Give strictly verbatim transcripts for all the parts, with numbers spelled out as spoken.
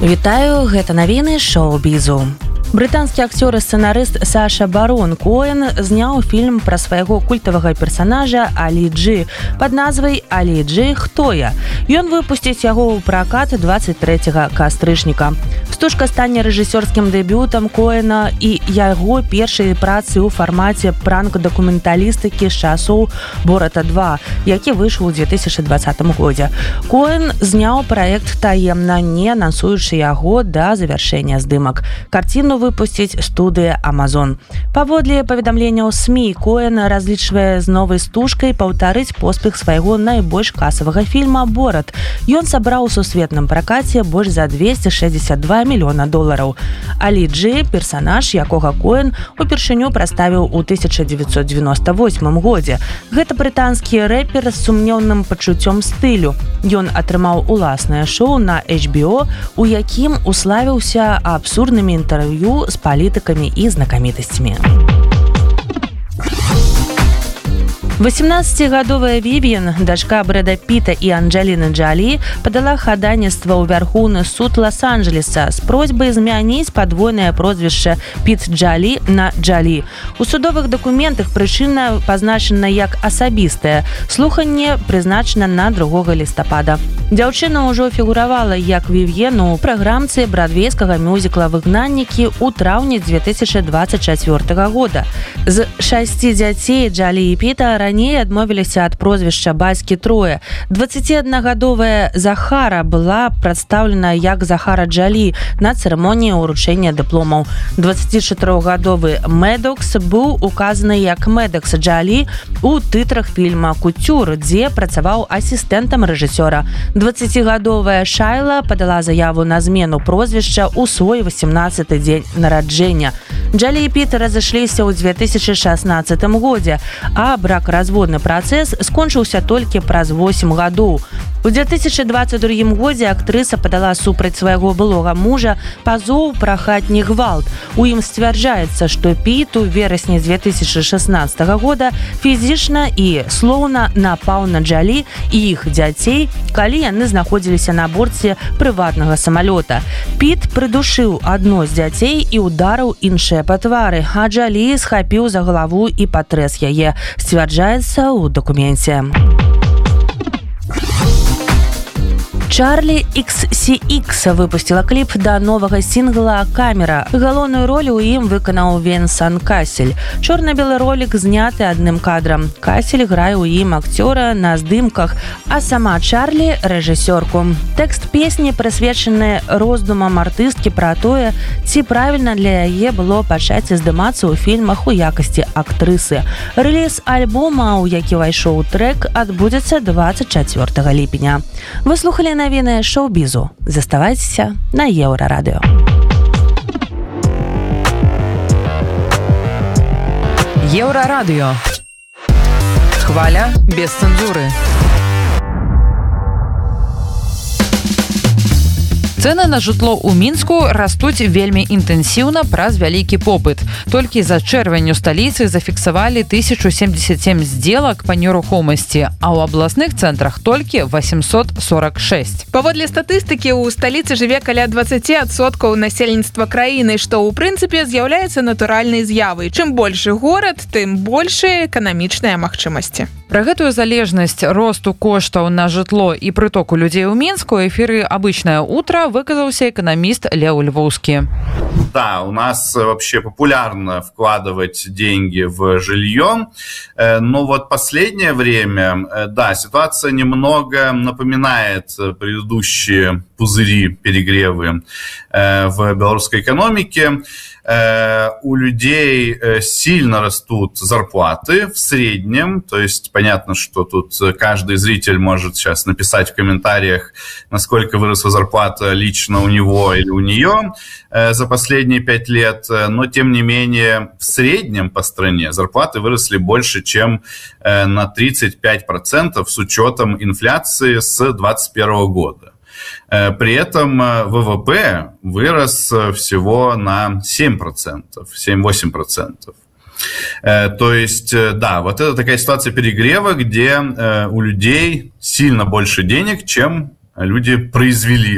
Вітаю, гэта навіны шоу-бізу. Брытанскі акцёр і сцэнарыст Саша Барон Коэн зняў фільм пра свайго культавага персанажа Алі Джы пад назвай «Алі Джы, хто я?». Ён выпусціць яго ў пракат дваццаць трэцяга кастрычніка. Стужка стане рэжысёрскім дэбютам Коэна і яго першай працы ў фармаце пранк-дакументалістыкі з часоў «Бората два», які выйшаў у две тысячы дваццатым годзе. Коэн зняў праект таемна, не анансуючы яго да завяршэння здымак. Карціну выпусціць студыя «Амазон». Паводле паведамленняў СМІ, Коэн разлічвае з новай стужкай паўтарыць поспех свайго найбольш касавага фільма «Борат». Ён сабраў у сусветным пракаце больш за двесце шэсцьдзесят два мільёна долараў. Алі Джы, персанаж, якога Коэн упершыню прадставіў у тысяча дзевяцьсот дзевяноста восьмым годзе. Гэта брытанскі рэпер з сумнеўным пачуццём стылю. Ён атрымаў уласнае шоу на эйч би о, у якім уславіўся абсурднымі інтэрв'ю з палітыкамі і знакамітасцямі. восемнадцацігадовая Вівіен, дачка Брэда Піта і Анджэліны Джолі, падала хадайніцтва ў Вярхоўны суд Лас-Анджелеса з просьбай змяніць падвойнае прозвішча Піт Джолі на Джолі. У судовых дакументах прычына пазначана як асабістая. Слуханне прызначана на другога лістапада. Дзяўчына ўжо фігуравала як Вівіен у праграмцы брадвейскага мюзікла «Выгнаннікі» ў траўні две тысячы дваццаць чацвёртага года. З шасці дзяцей Джолі і Піта раней адмовіліся ад прозвішча бацькі трое. дваццаціаднагадовая Захара была прадстаўлена як Захара Джолі на цырымоніі ўручэння дыпломаў. дваццацічатырохгадовы Мэдокс быў указаны як Мэдокс Джолі у тытрах фільма «Куцюр», дзе працаваў асістэнтам рэжысёра. дваццацігадовая Шайла падала заяву на змену прозвішча ў свой васемнаццаты дзень нараджэння. Джолі і Піт разышліся ў две тысячы шаснаццатым годзе, а брак-разводны працэс скончыўся толькі праз восем гадоў. У две тысячы дваццаць другім годзе актрыса падала супраць свайго былога мужа пазоў пра хатні гвалт. У ім сцвярджаецца, што Піт у верасні две тысячы шаснаццатага года фізічна і слоўна напаў на Джолі і іх дзяцей, калі яны знаходзіліся на борце прыватнага самалёта. Піт прыдушыў адно з дзяцей і ударыў іншыя па твары, а Джолі схапіў за галаву і патрэс яе, сцвярджаецца ў дакуменце. Чарлі ікс сі ікс выпусціла кліп да новага сінгла «Камера». Галоўную ролю ў ім выканаў Венсан Кассель. Чорна-белы ролік зняты адным кадрам. Кассель грае ў ім акцёра на здымках, а сама Чарлі – рэжысёрку. Тэкст песні прысвечаны роздумам артысткі пра тое, ці правільна для яе было пачаць здымацца ў фільмах у якасці актрысы. Рэліз альбома, у які ўвайшоў трэк, адбудзецца дваццаць чацвёртага ліпеня. Вы слухалі навіны шоу-бізу. Заставайцеся на Еўрарадыё. Еўрарадыё. Хваля без цэнзуры. Цэны на жытло ў Мінску растуць вельмі інтэнсіўна праз вялікі попыт. Толькі за чэрвень у сталіцы зафіксавалі тысячу семьдесят семь здзелак па нерухомасці, а ў абласных цэнтрах толькі восемьсот сорок шесть. Паводле статыстыкі, у сталіцы жыве каля дваццаць адсоткаў насельніцтва краіны, што ў прынцыпе з'яўляецца натуральнай з'явай. Чым большы горад, тым большы эканамічныя магчымасці. Пра гэтую залежнасць росту коштаў на жытло і прытоку людзей у Мінску ў эфіры «Обычное утро» выказался экономист Лео Львовский. Да, у нас вообще популярно вкладывать деньги в жилье, но вот последнее время, да, ситуация немного напоминает предыдущие пузыри, перегревы в белорусской экономике. У людей сильно растут зарплаты в среднем, то есть понятно, что тут каждый зритель может сейчас написать в комментариях, насколько выросла зарплата лично у него или у нее за последние пять лет, но тем не менее в среднем по стране зарплаты выросли больше, чем на тридцать пять процентов с учетом инфляции с двадцать первого года. При этом ВВП вырос всего на семь процентов, семь-восемь процентов. То есть, да, вот это такая ситуация перегрева, где у людей сильно больше денег, чем люди произвели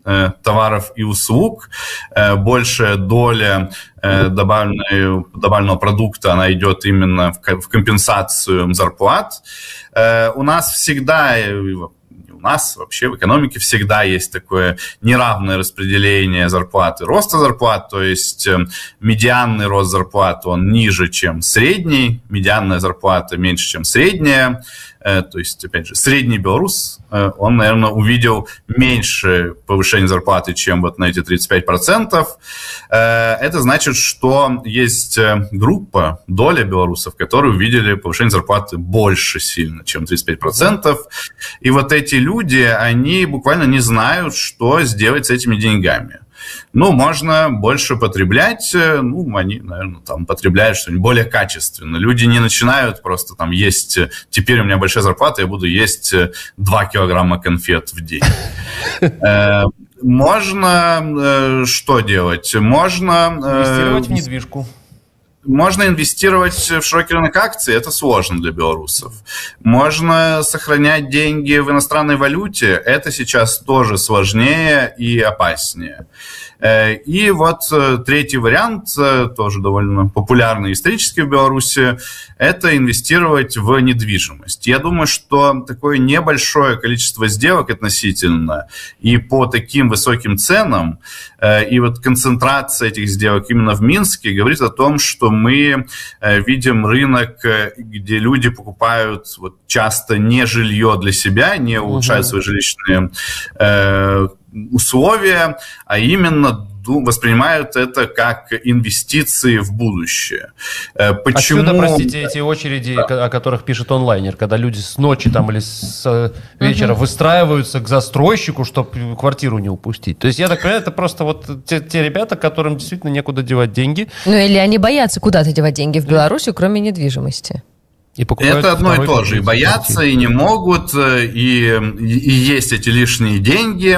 товаров и услуг, большая доля добавленной, добавленного продукта, она идет именно в компенсацию зарплат. У нас всегда... У нас вообще в экономике всегда есть такое неравное распределение зарплаты, роста зарплат, то есть медианный рост зарплат, он ниже, чем средний, медианная зарплата меньше, чем средняя. То есть, опять же, средний белорус, он, наверное, увидел меньше повышения зарплаты, чем вот на эти тридцать пять процентов. Это значит, что есть группа, доля белорусов, которые увидели повышение зарплаты больше сильно, чем тридцать пять процентов. И вот эти люди, они буквально не знают, что сделать с этими деньгами. Ну, можно больше потреблять, ну, они, наверное, там потребляют что-нибудь более качественно. Люди не начинают просто там есть, теперь у меня большая зарплата, я буду есть два килограмма конфет в день. Можно что делать? Можно... Инвестировать в недвижку. Можно инвестировать в широкий рынок акций, это сложно для белорусов. Можно сохранять деньги в иностранной валюте, это сейчас тоже сложнее и опаснее. И вот третий вариант, тоже довольно популярный исторически в Беларуси, это инвестировать в недвижимость. Я думаю, что такое небольшое количество сделок относительно и по таким высоким ценам, и вот концентрация этих сделок именно в Минске говорит о том, что мы видим рынок, где люди покупают вот часто не жилье для себя, не улучшают свои жилищные э, условия, а именно воспринимают это как инвестиции в будущее. Почему? Отсюда, простите, эти очереди, да. О которых пишет онлайнер, когда люди с ночи там или с вечера угу. выстраиваются к застройщику, чтобы квартиру не упустить. То есть, я так понимаю, это просто вот те, те ребята, которым действительно некуда девать деньги. Ну, или они боятся куда-то девать деньги в Беларуси, кроме недвижимости. И это одно и то же. И боятся, и не могут, и, и есть эти лишние деньги.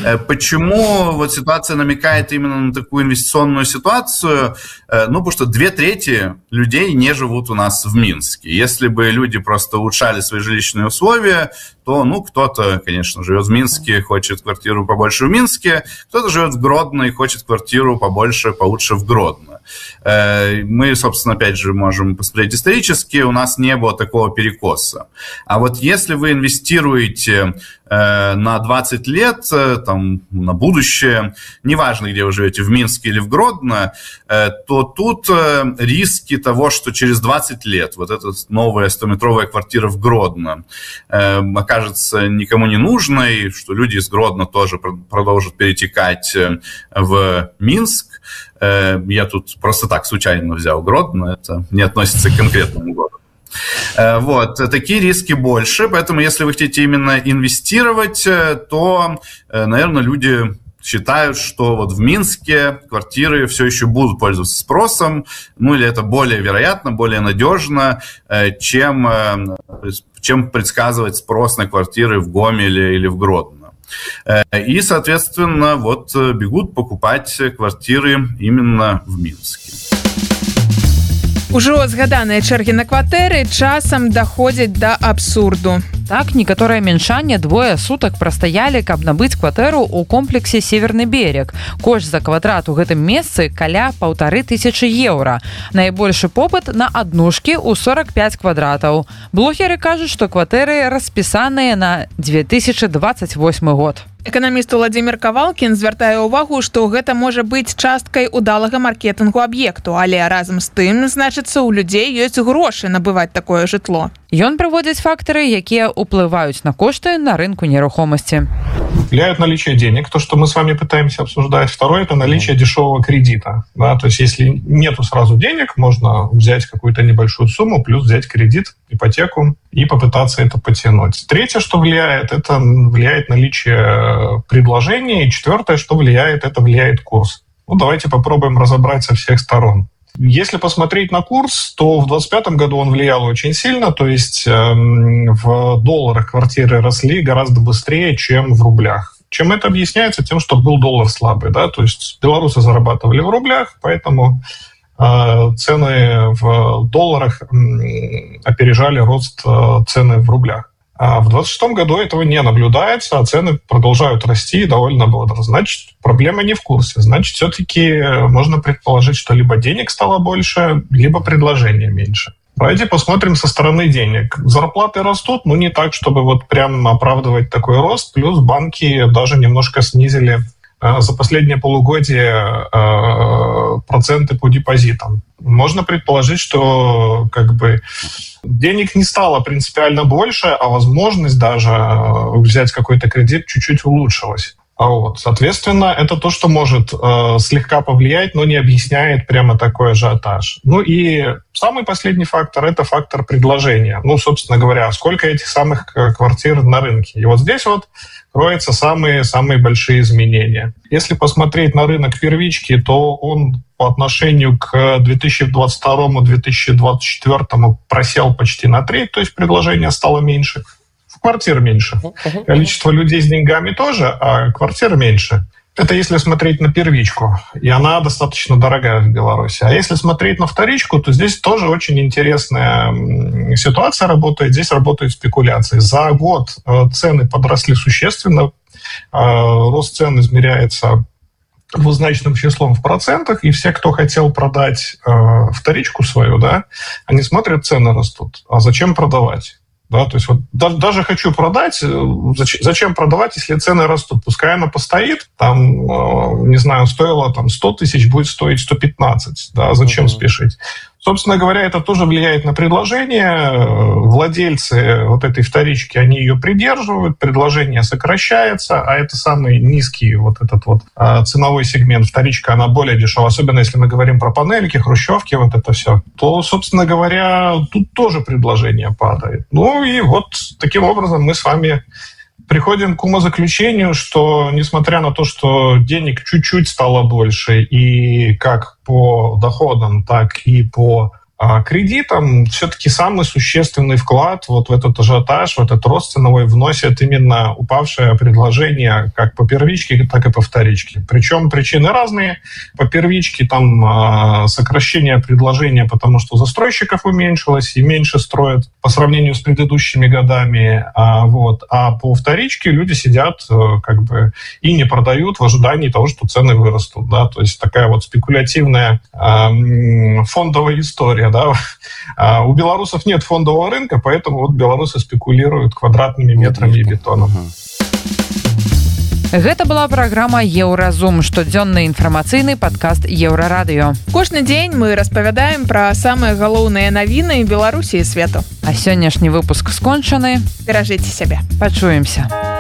Почему вот ситуация намекает именно на такую инвестиционную ситуацию? Ну, потому что две трети людей не живут у нас в Минске. Если бы люди просто улучшали свои жилищные условия, то, ну, кто-то, конечно, живет в Минске, хочет квартиру побольше в Минске, кто-то живет в Гродно и хочет квартиру побольше, получше в Гродно. Мы, собственно, опять же, можем посмотреть исторически, у нас не было такого перекоса. А вот если вы инвестируете на двадцать лет, там, на будущее, неважно, где вы живете, в Минске или в Гродно, то тут риски того, что через двадцать лет вот эта новая стометровая квартира в Гродно окажется никому не нужной, что люди из Гродно тоже продолжат перетекать в Минск. Я тут просто так случайно взял Гродно, это не относится к конкретному городу. Вот, такие риски больше, поэтому если вы хотите именно инвестировать, то, наверное, люди считают, что вот в Минске квартиры все еще будут пользоваться спросом, ну или это более вероятно, более надежно, чем, чем предсказывать спрос на квартиры в Гомеле или в Гродно. И, соответственно, вот бегут покупать квартиры именно в Минске. Ужо згаданыя чэргі на кватэры часам даходзяць да абсурду. Так, некаторыя мяншане двое сутак прастаялі, каб набыць кватэру ў комплексе «Северны берег». Кошт за квадрат у гэтым месцы каля паўтары тысячы еўра. Найбольшы попыт на аднушкі ў сорок пять квадратаў. Блогеры кажуць, што кватэры распісаныя на две тысячи двадцать восьмы год. Эканаміст Владзімір Кавалкін звяртае ўвагу, што гэта можа быць часткай удалага маркетынгу аб'екту, але разам з тым, значыцца, у людзей ёсць грошы набываць такое жытло. Ён прыводзіць фактары, якія ўплываюць на кошты на рынку нерухомости. Влияют наличие денег, то, что мы с вами пытаемся обсуждать. Второе – это наличие дешевого кредита. Да? То есть, если нету сразу денег, можно взять какую-то небольшую сумму, плюс взять кредит, ипотеку и попытаться это потянуть. Третье, что влияет, это влияет наличие предложений. И четвертое, что влияет, это влияет курс. Ну, давайте попробуем разобрать со всех сторон. Если посмотреть на курс, то в двадцать пятом году он влиял очень сильно, то есть э, в долларах квартиры росли гораздо быстрее, чем в рублях. Чем это объясняется? Тем, что был доллар слабый, да, то есть белорусы зарабатывали в рублях, поэтому э, цены в долларах э, опережали рост э, цены в рублях. А в двадцать шестом году этого не наблюдается, а цены продолжают расти довольно бодро. Значит, проблема не в курсе. Значит, все-таки можно предположить, что либо денег стало больше, либо предложения меньше. Давайте посмотрим со стороны денег. Зарплаты растут, но не так, чтобы вот прям оправдывать такой рост. Плюс банки даже немножко снизили за последнее полугодие проценты по депозитам. Можно предположить, что как бы денег не стало принципиально больше, а возможность даже взять какой-то кредит чуть-чуть улучшилась. А вот, соответственно, это то, что может э, слегка повлиять, но не объясняет прямо такой ажиотаж. Ну и самый последний фактор – это фактор предложения. Ну, собственно говоря, сколько этих самых квартир на рынке. И вот здесь вот кроются самые-самые большие изменения. Если посмотреть на рынок первички, то он по отношению к две тысячи двадцать второму - две тысячи двадцать четвёртому просел почти на треть, то есть предложение стало меньше. Квартир меньше. Количество людей с деньгами тоже, а квартир меньше. Это если смотреть на первичку, и она достаточно дорогая в Беларуси. А если смотреть на вторичку, то здесь тоже очень интересная ситуация работает. Здесь работают спекуляции. За год цены подросли существенно. Рост цен измеряется двузначным числом в процентах, и все, кто хотел продать вторичку свою, да, они смотрят, цены растут. А зачем продавать? Да, то есть вот даже, даже хочу продать, зачем, зачем продавать, если цены растут? Пускай она постоит, там, не знаю, стоило там сто тысяч, будет стоить сто пятнадцать, да, зачем mm-hmm. спешить? Собственно говоря, это тоже влияет на предложение. Владельцы вот этой вторички, они ее придерживают, предложение сокращается, а это самый низкий вот этот вот ценовой сегмент. Вторичка, она более дешевая, особенно если мы говорим про панельки, хрущевки, вот это все. То, собственно говоря, тут тоже предложение падает. Ну и вот таким образом мы с вами приходим к умозаключению, что несмотря на то, что денег чуть-чуть стало больше, и как по доходам, так и по а, кредитам, все-таки самый существенный вклад вот в этот ажиотаж, в этот рост ценовой вносит именно упавшее предложение как по первичке, так и по вторичке. Причем причины разные. По первичке там а, сокращение предложения, потому что застройщиков уменьшилось и меньше строят по сравнению с предыдущими годами. А, вот. а по вторичке люди сидят как бы и не продают в ожидании того, что цены вырастут. Да? То есть такая вот спекулятивная а, фондовая история. Да? А у белорусов нет фондового рынка, поэтому вот белорусы спекулируют квадратными метрами и бетоном. Гэта была праграма «Еўразум», штодзённы інфармацыйны падкаст Еўрарадыё. Кожны дзень мы распавядаем пра самыя галоўныя навіны Беларусі і свету. А сённяшні выпуск скончаны. Беражыце сябе. Пачуемся.